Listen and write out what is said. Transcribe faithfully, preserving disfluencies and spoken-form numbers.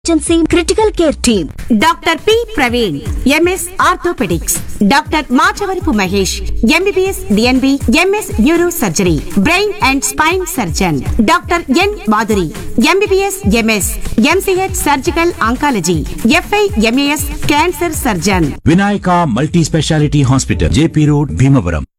Emergency critical care team doctor P Praveen MS orthopaedics, doctor Machavarapu Mahesh MBBS DNB MS neuro surgery brain and spine surgeon, doctor N Madhuri MBBS MS MCh surgical oncology f i MAS cancer surgeon. Vinayaka multi speciality hospital JP road Bhimavaram.